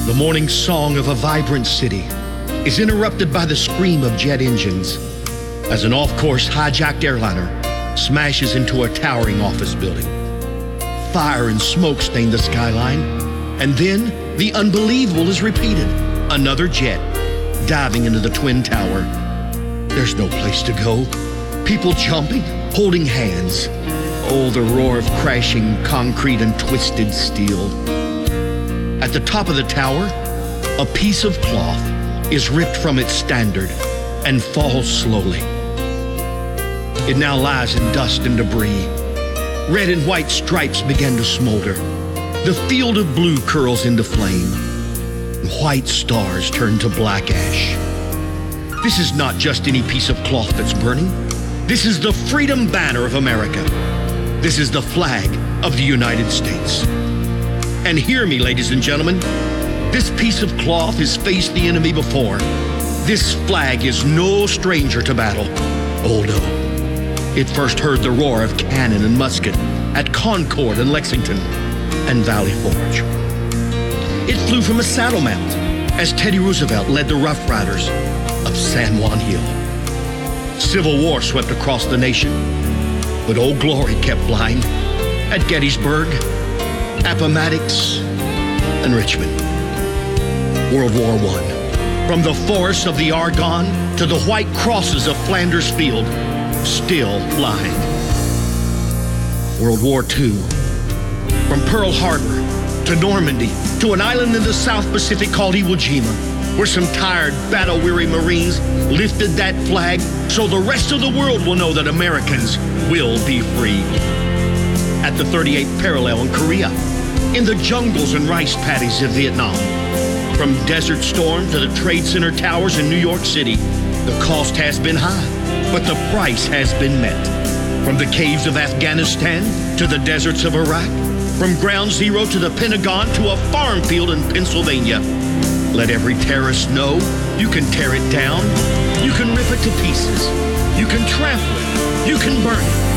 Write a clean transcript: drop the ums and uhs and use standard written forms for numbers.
The morning song of a vibrant city is interrupted by the scream of jet engines as an off-course hijacked airliner smashes into a towering office building. Fire and smoke stain the skyline, and then the unbelievable is repeated. Another jet diving into the Twin Tower. There's no place to go. People jumping, holding hands. Oh, the roar of crashing concrete and twisted steel. At the top of the tower, a piece of cloth is ripped from its standard and falls slowly. It now lies in dust and debris. Red and white stripes begin to smolder. The field of blue curls into flame. White stars turn to black ash. This is not just any piece of cloth that's burning. This is the freedom banner of America. This is the flag of the United States. And hear me, ladies and gentlemen, this piece of cloth has faced the enemy before. This flag is no stranger to battle. Oh no. It first heard the roar of cannon and musket at Concord and Lexington and Valley Forge. It flew from a saddle mount as Teddy Roosevelt led the Rough Riders of San Juan Hill. Civil War swept across the nation, but Old Glory kept flying at Gettysburg, Appomattox, and Richmond. World War I, from the forests of the Argonne to the white crosses of Flanders Field, still flying. World War II, from Pearl Harbor to Normandy to an island in the South Pacific called Iwo Jima, where some tired, battle-weary Marines lifted that flag so the rest of the world will know that Americans will be free. At the 38th parallel in Korea, in the jungles and rice paddies of Vietnam, from Desert Storm to the Trade Center towers in New York City, the cost has been high, but the price has been met. From the caves of Afghanistan to the deserts of Iraq, from Ground Zero to the Pentagon to a farm field in Pennsylvania, let every terrorist know you can tear it down, you can rip it to pieces, you can trample it, you can burn it.